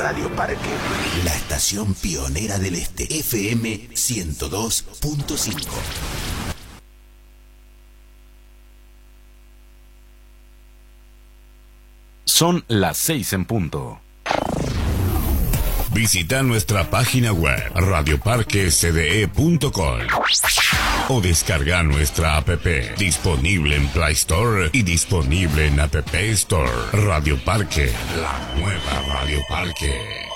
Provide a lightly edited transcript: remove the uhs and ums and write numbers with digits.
Radio Parque, la estación pionera del Este, FM 102.5. Son las 6 en punto. Visita nuestra página web radioparquecde.com o descarga nuestra app, disponible en Play Store y disponible en App Store. Radio Parque, la nueva Radio Parque.